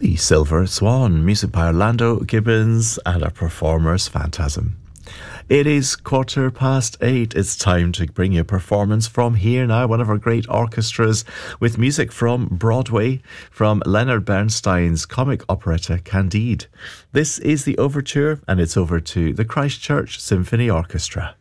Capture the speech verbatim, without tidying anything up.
The Silver Swan, music by Orlando Gibbons and our performers Phantasm. It is quarter past eight. It's time to bring you a performance from Here Now, one of our great orchestras, with music from Broadway, from Leonard Bernstein's comic operetta Candide. This is the overture, and it's over to the Christchurch Symphony Orchestra.